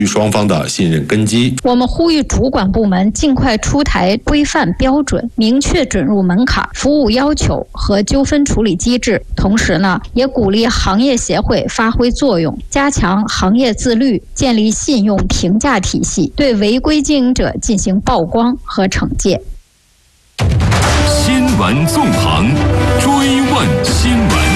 双方的信任根基。 我们呼吁主管部门尽快出台规范标准，明确准入门槛、服务要求和纠纷处理机制。同时呢，也鼓励行业协会发挥作用，加强行业自律，建立信用评价体系，对违规经营者进行曝光和惩戒。 新闻纵横，追问新闻。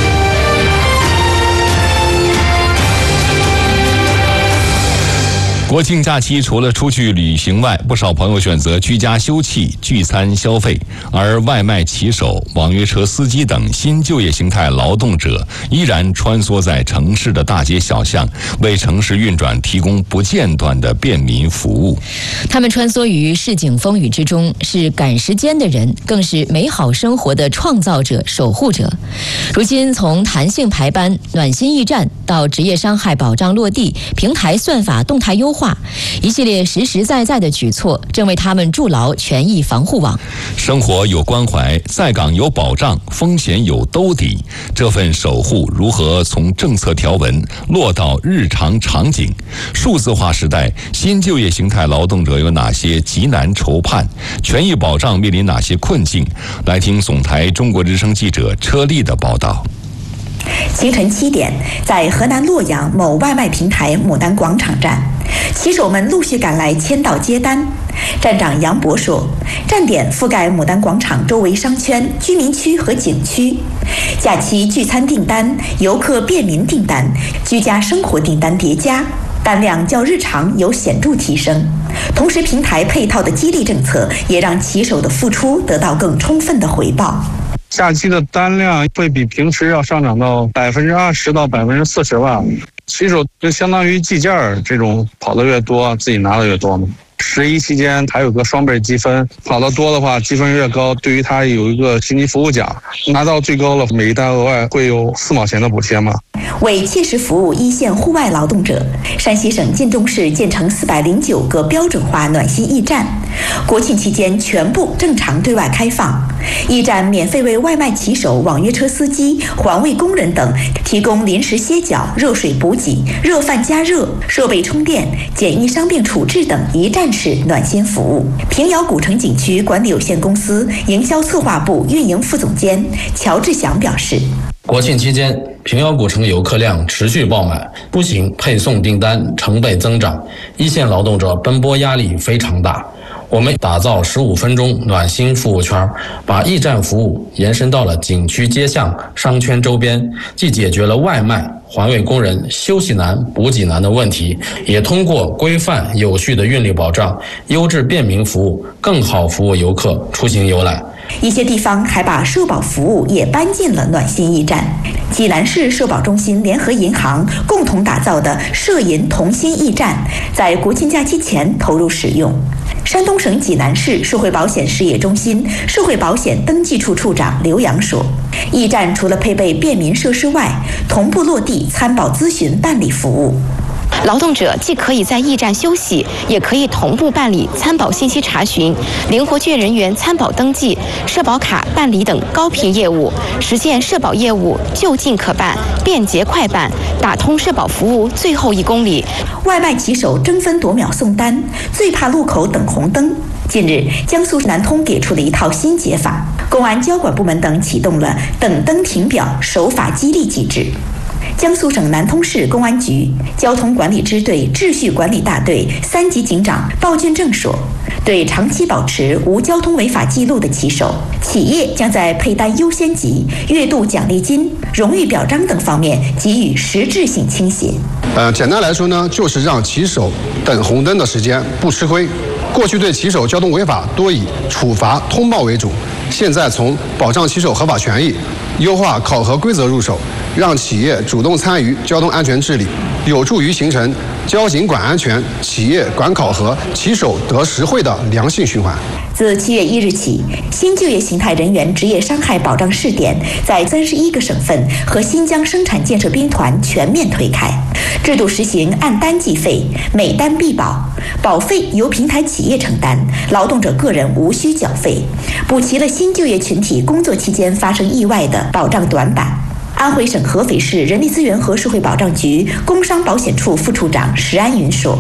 国庆假期除了出去旅行外，不少朋友选择居家休憩、聚餐消费，而外卖骑手、网约车司机等新就业形态劳动者依然穿梭在城市的大街小巷，为城市运转提供不间断的便民服务。 他们穿梭于市井风雨之中，是赶时间的人，更是美好生活的创造者、守护者。如今，从弹性排班、暖心驿站到职业伤害保障落地、平台算法动态优化，一系列实实在在的举措正为他们筑牢权益防护网。 生活有关怀，在岗有保障，风险有兜底，这份守护如何从政策条文落到日常场景？数字化时代，新就业形态劳动者有哪些急难愁盼？权益保障面临哪些困境？来听总台中国之声记者车丽的报道。 清晨7点，在河南洛阳某外卖平台牡丹广场站，骑手们陆续赶来签到接单。站长杨博说，站点覆盖牡丹广场周围商圈、居民区和景区，假期聚餐订单、游客便民订单、居家生活订单叠加，单量较日常有显著提升。同时，平台配套的激励政策也让骑手的付出得到更充分的回报。 假期的单量会比平时要上涨到20%到40%吧。骑手就相当于计件，这种跑得越多，自己拿的越多嘛。11期间还有个双倍积分，跑得多的话积分越高，对于他有一个星级服务奖，拿到最高了，每一单额外会有4毛钱的补贴嘛。 为切实服务一线户外劳动者，山西省晋中市建成409个标准化暖心驿站，国庆期间全部正常对外开放。驿站免费为外卖骑手、网约车司机、环卫工人等提供临时歇脚、热水补给、热饭加热、设备充电、简易伤病处置等一站式暖心服务。平遥古城景区管理有限公司营销策划部运营副总监乔志祥表示， 国庆期间，平遥古城游客量持续爆满，出行配送订单成倍增长，一线劳动者奔波压力非常大。我们打造15分钟暖心服务圈，把驿站服务延伸到了景区街巷、商圈周边，既解决了外卖、环卫工人休息难、补给难的问题，也通过规范有序的运力保障、优质便民服务，更好服务游客出行游览。 一些地方还把社保服务也搬进了暖心驿站。济南市社保中心联合银行共同打造的社银同心驿站，在国庆假期前投入使用。山东省济南市社会保险事业中心社会保险登记处处长刘洋说，驿站除了配备便民设施外，同步落地参保咨询办理服务。 劳动者既可以在驿站休息，也可以同步办理参保信息查询、灵活券人员参保登记、社保卡办理等高频业务，实现社保业务就近可办、便捷快办，打通社保服务最后1公里。 外卖骑手争分夺秒送单，最怕路口等红灯。近日，江苏南通给出了一套新解法，公安交管部门等启动了等灯停表守法激励机制。江苏省南通市公安局交通管理支队秩序管理大队3级警长鲍俊正说，对长期保持无交通违法记录的骑手，企业将在配单优先级、月度奖励金、荣誉表彰等方面给予实质性倾斜。 简单来说呢，就是让骑手等红灯的时间不吃亏。过去对骑手交通违法多以处罚通报为主，现在从保障骑手合法权益、优化考核规则入手，让企业主动参与交通安全治理，有助于形成交警管安全、企业管考核、骑手得实惠的良性循环。 自7月1日起，新就业形态人员职业伤害保障试点在31个省份和新疆生产建设兵团全面推开，制度实行按单计费，每单必保，保费由平台企业承担，劳动者个人无需缴费，补齐了新就业群体工作期间发生意外的保障短板。 安徽省合肥市人力资源和社会保障局工商保险处副处长石安云说。